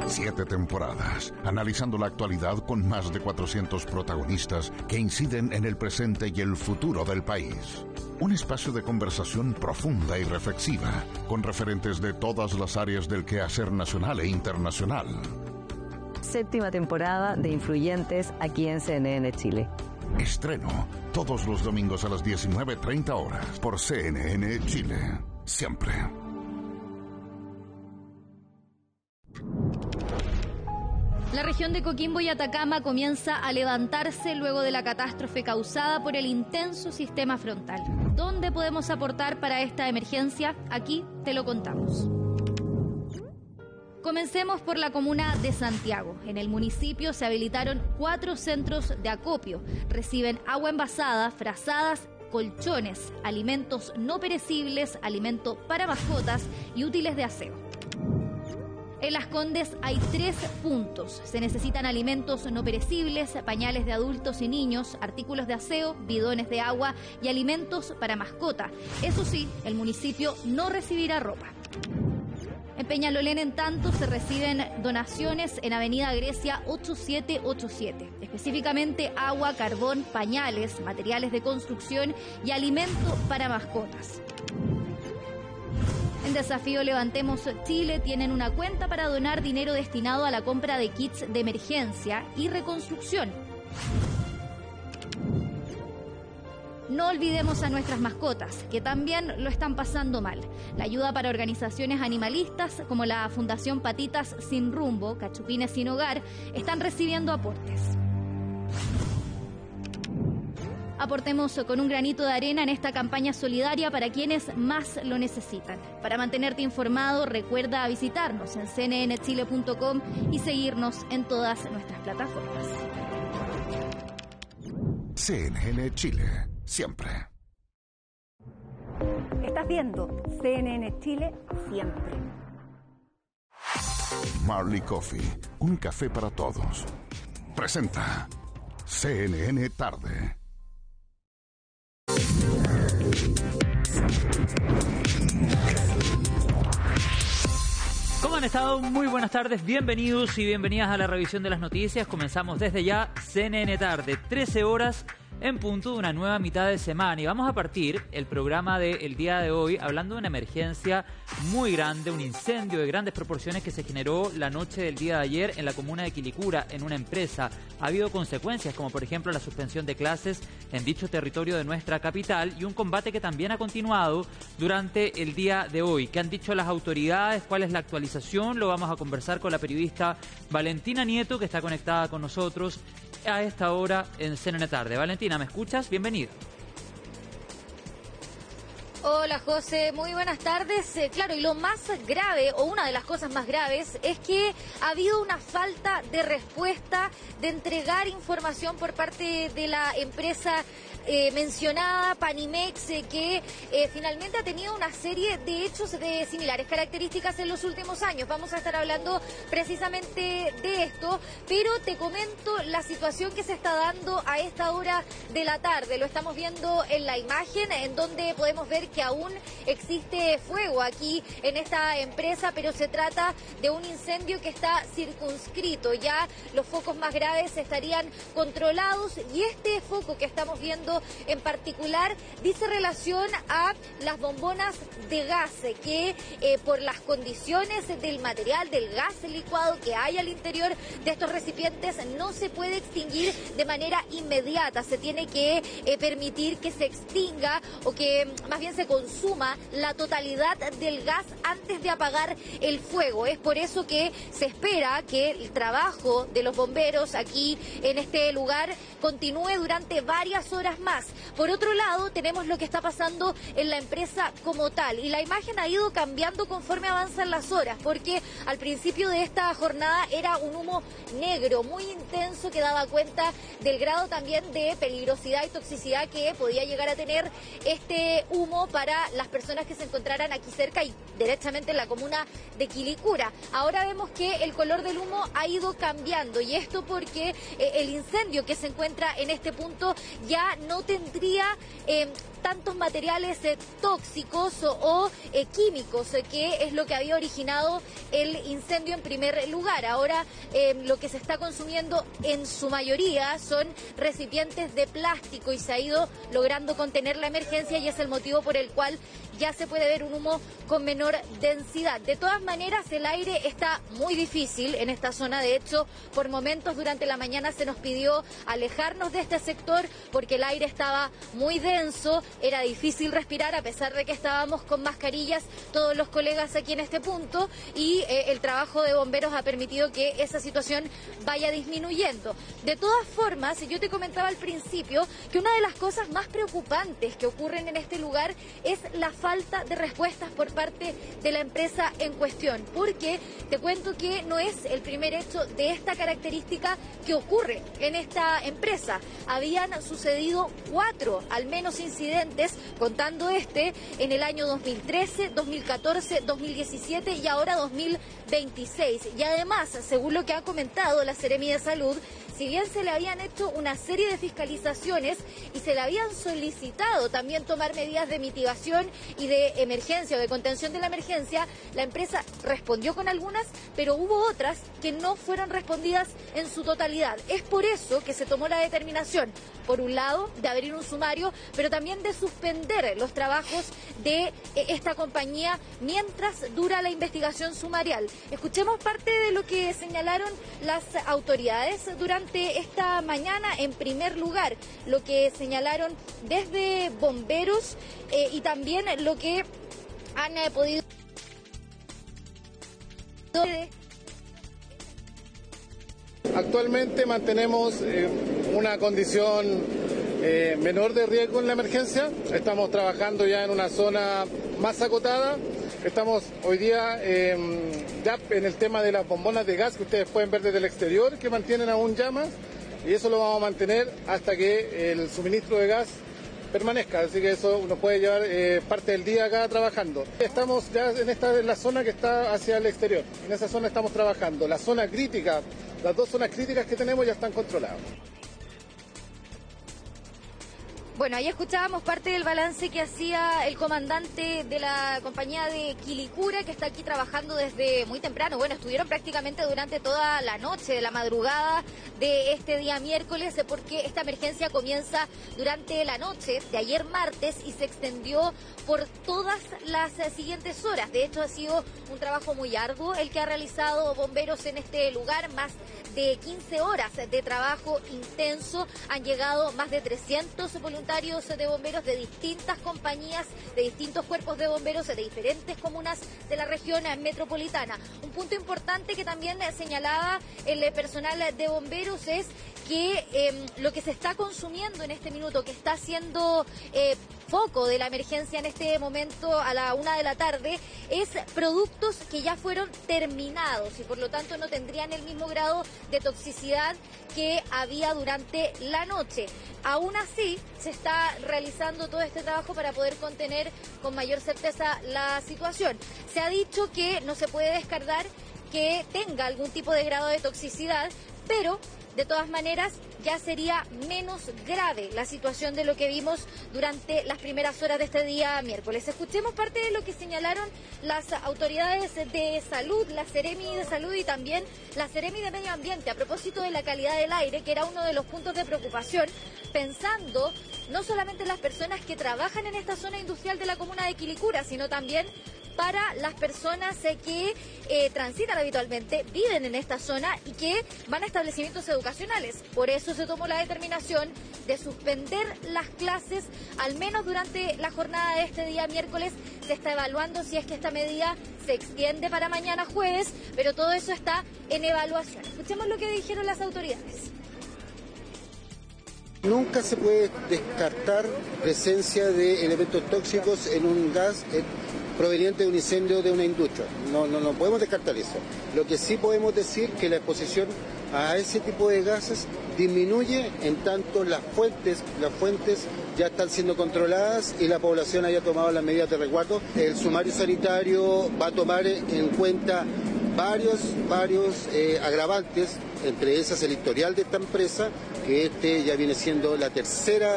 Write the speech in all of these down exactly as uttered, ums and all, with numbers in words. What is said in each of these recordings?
Siete temporadas, analizando la actualidad con más de cuatrocientos protagonistas que inciden en el presente y el futuro del país. Un espacio de conversación profunda y reflexiva, con referentes de todas las áreas del quehacer nacional e internacional. Séptima temporada de Influyentes aquí en C N N Chile. Estreno todos los domingos a las diecinueve treinta horas por C N N Chile. Siempre. La región de Coquimbo y Atacama comienza a levantarse luego de la catástrofe causada por el intenso sistema frontal. ¿Dónde podemos aportar para esta emergencia? Aquí te lo contamos. Comencemos por la comuna de Santiago. En el municipio se habilitaron cuatro centros de acopio. Reciben agua envasada, frazadas, colchones, alimentos no perecibles, alimento para mascotas y útiles de aseo. En Las Condes hay tres puntos. Se necesitan alimentos no perecibles, pañales de adultos y niños, artículos de aseo, bidones de agua y alimentos para mascota. Eso sí, el municipio no recibirá ropa. En Peñalolén, en tanto, se reciben donaciones en Avenida Grecia ocho siete ocho siete, específicamente agua, carbón, pañales, materiales de construcción y alimento para mascotas. En Desafío Levantemos Chile tienen una cuenta para donar dinero destinado a la compra de kits de emergencia y reconstrucción. No olvidemos a nuestras mascotas, que también lo están pasando mal. La ayuda para organizaciones animalistas como la Fundación Patitas Sin Rumbo, Cachupines Sin Hogar, están recibiendo aportes. Aportemos con un granito de arena en esta campaña solidaria para quienes más lo necesitan. Para mantenerte informado, recuerda visitarnos en c n n chile punto com y seguirnos en todas nuestras plataformas. C N N Chile, siempre. Estás viendo C N N Chile, siempre. Marley Coffee, un café para todos. Presenta C N N Tarde. ¿Cómo han estado? Muy buenas tardes, bienvenidos y bienvenidas a la revisión de las noticias. Comenzamos desde ya C N N Tarde, trece horas en punto de una nueva mitad de semana. Y vamos a partir el programa del día de hoy hablando de una emergencia muy grande, un incendio de grandes proporciones que se generó la noche del día de ayer en la comuna de Quilicura, en una empresa. Ha habido consecuencias como por ejemplo la suspensión de clases en dicho territorio de nuestra capital y un combate que también ha continuado durante el día de hoy. ¿Qué han dicho las autoridades? ¿Cuál es la actualización? Lo vamos a conversar con la periodista Valentina Nieto, que está conectada con nosotros a esta hora en C N N Tarde. Valentina, ¿me escuchas? Bienvenida. Hola José, muy buenas tardes. Eh, claro, y lo más grave, o una de las cosas más graves, es que ha habido una falta de respuesta, de entregar información por parte de la empresa eh, mencionada, Panimex, eh, que eh, finalmente ha tenido una serie de hechos de similares características en los últimos años. Vamos a estar hablando precisamente de esto, pero te comento la situación que se está dando a esta hora de la tarde. Lo estamos viendo en la imagen, en donde podemos ver que aún existe fuego aquí en esta empresa, pero se trata de un incendio que está circunscrito. Ya los focos más graves estarían controlados y este foco que estamos viendo en particular dice relación a las bombonas de gas que eh, por las condiciones del material, del gas licuado que hay al interior de estos recipientes no se puede extinguir de manera inmediata. Se tiene que eh, permitir que se extinga o que más bien se consuma la totalidad del gas antes de apagar el fuego. Es por eso que se espera que el trabajo de los bomberos aquí en este lugar continúe durante varias horas más. Por otro lado, tenemos lo que está pasando en la empresa como tal, y la imagen ha ido cambiando conforme avanzan las horas, porque al principio de esta jornada era un humo negro muy intenso que daba cuenta del grado también de peligrosidad y toxicidad que podía llegar a tener este humo para las personas que se encontraran aquí cerca y derechamente en la comuna de Quilicura. Ahora vemos que el color del humo ha ido cambiando, y esto porque eh, el incendio que se encuentra en este punto ya no tendría eh, tantos materiales eh, tóxicos o, o eh, químicos, eh, que es lo que había originado el incendio en primer lugar. Ahora eh, lo que se está consumiendo en su mayoría son recipientes de plástico y se ha ido logrando contener la emergencia y es el motivo por el cual ya se puede ver un humo con menor densidad. De todas maneras, el aire está muy difícil en esta zona. De hecho, por momentos durante la mañana se nos pidió alejarnos de este sector porque el aire estaba muy denso, era difícil respirar a pesar de que estábamos con mascarillas todos los colegas aquí en este punto y eh, el trabajo de bomberos ha permitido que esa situación vaya disminuyendo. De todas formas, yo te comentaba al principio que una de las cosas más preocupantes que ocurren en este lugar es la falta de respuestas por parte de la empresa en cuestión, porque te cuento que no es el primer hecho de esta característica que ocurre en esta empresa. Habían sucedido cuatro, al menos, incidentes, contando este, en el año dos mil trece, dos mil catorce, dos mil diecisiete y ahora dos mil veintiséis. Y además, según lo que ha comentado la Seremi de Salud, si bien se le habían hecho una serie de fiscalizaciones y se le habían solicitado también tomar medidas de mitigación y de emergencia o de contención de la emergencia, la empresa respondió con algunas, pero hubo otras que no fueron respondidas en su totalidad. Es por eso que se tomó la determinación, por un lado, de abrir un sumario, pero también de suspender los trabajos de esta compañía mientras dura la investigación sumarial. Escuchemos parte de lo que señalaron las autoridades durante esta mañana. En primer lugar, lo que señalaron desde bomberos eh, y también lo que han eh, podido... Actualmente mantenemos eh, una condición eh, menor de riesgo en la emergencia. Estamos trabajando ya en una zona más acotada. Estamos hoy día eh, ya en el tema de las bombonas de gas que ustedes pueden ver desde el exterior, que mantienen aún llamas, y eso lo vamos a mantener hasta que el suministro de gas permanezca, así que eso nos puede llevar eh, parte del día acá trabajando. Estamos ya en esta en la zona que está hacia el exterior, en esa zona estamos trabajando. La zona crítica, las dos zonas críticas que tenemos ya están controladas. Bueno, ahí escuchábamos parte del balance que hacía el comandante de la compañía de Quilicura, que está aquí trabajando desde muy temprano. Bueno, estuvieron prácticamente durante toda la noche, de la madrugada de este día miércoles, porque esta emergencia comienza durante la noche de ayer martes y se extendió por todas las siguientes horas. De hecho, ha sido un trabajo muy arduo el que ha realizado bomberos en este lugar, más de quince horas de trabajo intenso. Han llegado más de trescientos voluntarios de bomberos de distintas compañías, de distintos cuerpos de bomberos de diferentes comunas de la región metropolitana. Un punto importante que también señalaba el personal de bomberos es que eh, lo que se está consumiendo en este minuto, que está siendo eh, foco de la emergencia en este momento a la una de la tarde, es productos que ya fueron terminados y por lo tanto no tendrían el mismo grado de toxicidad que había durante la noche. Aún así, se está realizando todo este trabajo para poder contener con mayor certeza la situación. Se ha dicho que no se puede descartar que tenga algún tipo de grado de toxicidad, pero de todas maneras ya sería menos grave la situación de lo que vimos durante las primeras horas de este día miércoles. Escuchemos parte de lo que señalaron las autoridades de salud, la Seremi de Salud y también la Seremi de Medio Ambiente a propósito de la calidad del aire, que era uno de los puntos de preocupación, pensando no solamente en las personas que trabajan en esta zona industrial de la comuna de Quilicura, sino también para las personas eh, que eh, transitan habitualmente, viven en esta zona y que van a establecimientos educacionales. Por eso se tomó la determinación de suspender las clases, al menos durante la jornada de este día miércoles. Se está evaluando si es que esta medida se extiende para mañana jueves, pero todo eso está en evaluación. Escuchemos lo que dijeron las autoridades. Nunca se puede descartar presencia de elementos tóxicos en un gas eh, proveniente de un incendio de una industria. No, no, no podemos descartar eso. Lo que sí podemos decir que la exposición a ese tipo de gases disminuye en tanto las fuentes, las fuentes ya están siendo controladas y la población haya tomado las medidas de resguardo. El sumario sanitario va a tomar en cuenta varios, varios eh, agravantes, entre esas el historial de esta empresa, que este ya viene siendo la tercera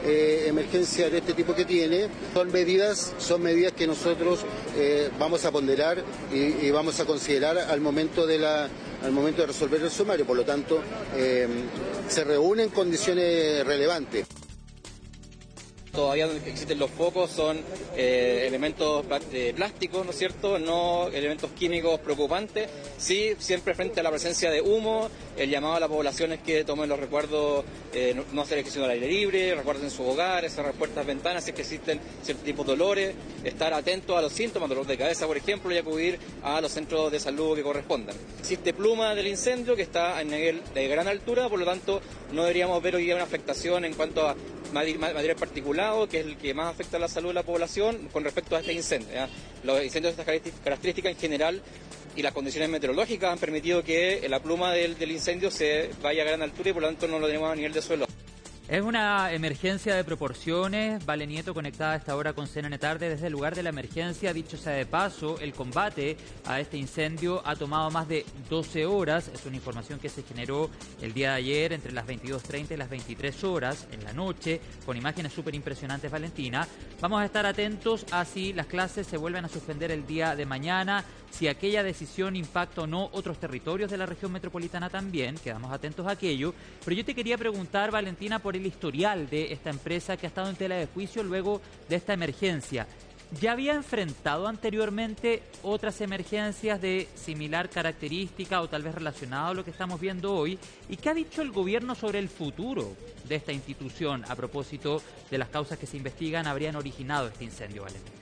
eh, emergencia de este tipo que tiene. Son medidas, son medidas que nosotros eh, vamos a ponderar y, y vamos a considerar al momento de la al momento de resolver el sumario. Por lo tanto, eh, se reúnen condiciones relevantes. Todavía donde existen los focos son eh, elementos de plásticos, ¿no es cierto?, no elementos químicos preocupantes. Sí, siempre frente a la presencia de humo, el llamado a la población es que tomen los recuerdos, eh, no, no hacer ejercicio al aire libre, recuerden sus hogares, cerrar puertas, ventanas, si es que existen ciertos tipos de dolores, estar atentos a los síntomas, dolor de cabeza, por ejemplo, y acudir a los centros de salud que correspondan. Existe pluma del incendio que está en nivel de gran altura, por lo tanto, no deberíamos ver hoy día una afectación en cuanto a material particulado, que es el que más afecta a la salud de la población con respecto a este incendio, ¿ya? Los incendios de estas características en general y las condiciones meteorológicas han permitido que la pluma del, del incendio se vaya a gran altura y por lo tanto no lo tenemos a nivel de suelo. Es una emergencia de proporciones. Vale Nieto conectada a esta hora con C N N Tarde desde el lugar de la emergencia. Dicho sea de paso, el combate a este incendio ha tomado más de doce horas. Es una información que se generó el día de ayer entre las veintidós treinta y las veintitrés horas en la noche, con imágenes súper impresionantes, Valentina. Vamos a estar atentos a si las clases se vuelven a suspender el día de mañana, si aquella decisión impacta o no otros territorios de la región metropolitana también. Quedamos atentos a aquello. Pero yo te quería preguntar, Valentina, por el historial de esta empresa que ha estado en tela de juicio luego de esta emergencia. ¿Ya había enfrentado anteriormente otras emergencias de similar característica o tal vez relacionado a lo que estamos viendo hoy? ¿Y qué ha dicho el gobierno sobre el futuro de esta institución a propósito de las causas que se investigan habrían originado este incendio, Valentina?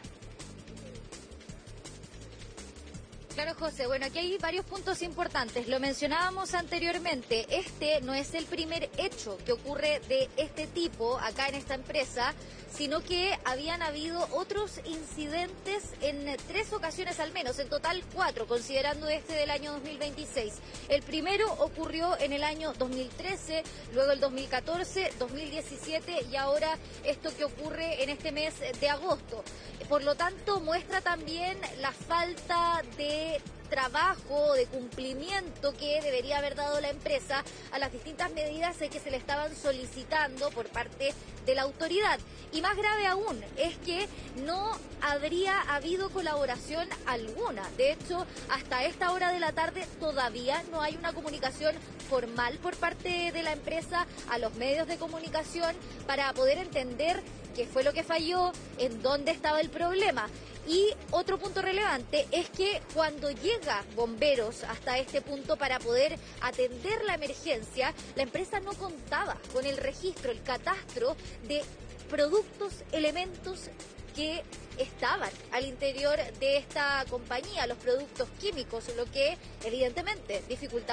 Claro, José. Bueno, aquí hay varios puntos importantes. Lo mencionábamos anteriormente. Este no es el primer hecho que ocurre de este tipo acá en esta empresa, sino que habían habido otros incidentes en tres ocasiones al menos, en total cuatro, considerando este del año dos mil veintiséis. El primero ocurrió en el año dos mil trece, luego el dos mil catorce, dos mil diecisiete y ahora esto que ocurre en este mes de agosto. Por lo tanto, muestra también la falta de trabajo, de cumplimiento que debería haber dado la empresa a las distintas medidas que se le estaban solicitando por parte de la autoridad. Y más grave aún es que no habría habido colaboración alguna. De hecho, hasta esta hora de la tarde todavía no hay una comunicación formal por parte de la empresa a los medios de comunicación para poder entender qué fue lo que falló, en dónde estaba el problema. Y otro punto relevante es que cuando llega bomberos hasta este punto para poder atender la emergencia, la empresa no contaba con el registro, el catastro de productos, elementos que estaban al interior de esta compañía, los productos químicos, lo que evidentemente dificultaba